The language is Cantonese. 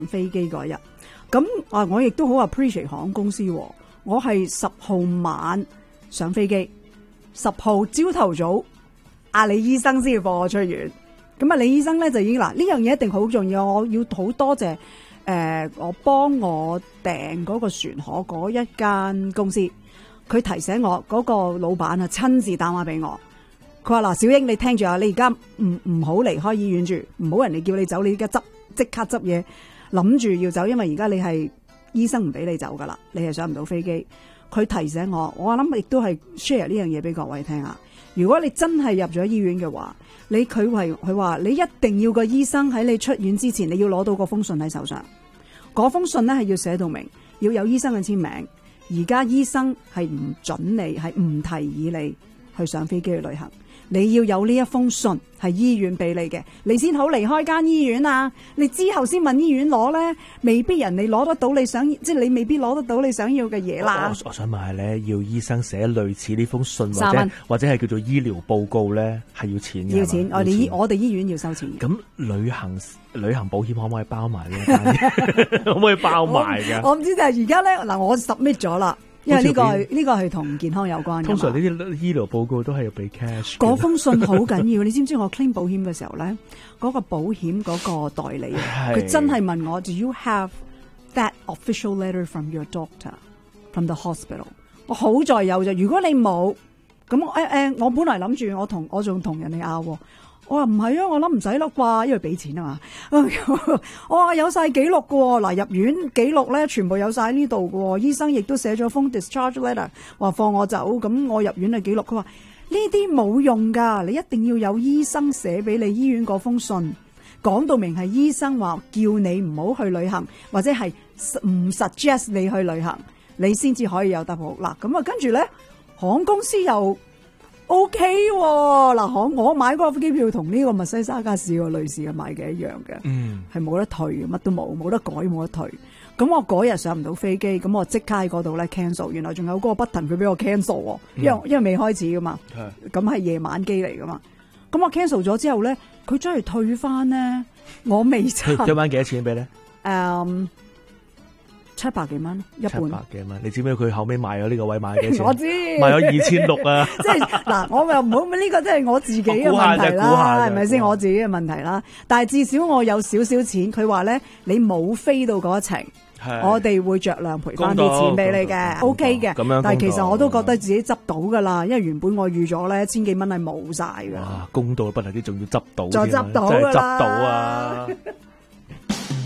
飛機嗰日，咁我亦都好 appreciate 航空公司。我係10號晚上飛機，10號朝頭早阿李醫生先要放我出院。咁李醫生咧就已經呢樣嘢一定好重要，我要好多謝我幫我訂嗰個船河嗰一間公司，佢提醒我嗰個老闆親自打電話俾我。佢話嗱，小英你聽住啊，你而家唔好離開醫院住，唔好人哋叫你走，你而家即刻執嘢，諗住要走，因為而家你係醫生唔俾你走噶啦，你係上唔到飛機。佢提醒我諗亦都係 share 呢樣嘢俾各位聽啊。如果你真係入咗醫院嘅話，佢話你一定要個醫生喺你出院之前，你要攞到嗰封信喺手上。嗰封信咧係要寫到明，要有醫生嘅簽名。而家醫生係唔准你，係唔提議你去上飛機去旅行。你要有呢一封信係醫院俾你嘅，你先好離開間醫院啊！你之後先問醫院攞咧，未必人哋攞得到你想，即係你未必攞得到你想要嘅嘢啦。 我想問下咧，要醫生寫類似呢封信或者係叫做醫療報告咧，係要錢嘅。 要錢，我哋醫院要收錢嘅。 咁旅行保險可唔可以包埋呢？可唔可以包埋㗎？ 我唔知，但係而家咧嗱，我 submit 咗啦。因為呢個係同健康有關嘅。通常呢啲醫療報告都係要俾 cash。 嗰封信好緊要，你知唔知我 claim 保險嘅時候咧，嗰個保險嗰個代理佢真係問我 ，Do you have that official letter from your doctor from the hospital？ 我好在有啫，如果你冇，咁我本來諗住我仲同人哋拗。我話唔係啊，我諗唔使咯啩，因為俾錢啊嘛。我話有晒記錄㗎，嗱入院記錄咧全部有晒呢度㗎，醫生亦都寫咗封 discharge letter， 話放我走，咁我入院嘅記錄。佢話呢啲冇用噶，你一定要有醫生寫俾你醫院嗰封信，講到明係醫生話叫你唔好去旅行，或者係唔 suggest 你去旅行，你先至可以有得好。嗱咁啊，跟住咧航空公司又。OK 嗱，我買嗰個機票同呢個密西沙加市個女士嘅買嘅一樣嘅，係冇得退，乜都冇得改，冇得退。咁我嗰日上唔到飛機，咁我即刻喺嗰度咧 cancel。原來仲有嗰個 button 佢俾我 cancel，因為未開始噶嘛，咁係夜晚機嚟噶嘛。咁我 cancel 咗之後咧，佢真係退翻咧，我未查。 退翻幾多錢俾咧 ？700幾蚊，一半。700 幾蚊，你知唔知佢後尾賣咗呢個位賣幾錢？ 我知， 賣咗2600啊！ 即係嗱，我又唔好呢個，即係我自己嘅問題啦，係咪先？我自己嘅問題啦。但係至少我有少少錢，佢話咧，你冇飛到嗰一程，我哋會酌量賠翻啲錢俾你嘅 ，OK 嘅。咁樣，但係其實我都覺得自己執到噶啦，因為原本我預咗咧1000幾蚊係冇晒噶。 哇，公道不特止，仲要執到， 再執到真係執到啊！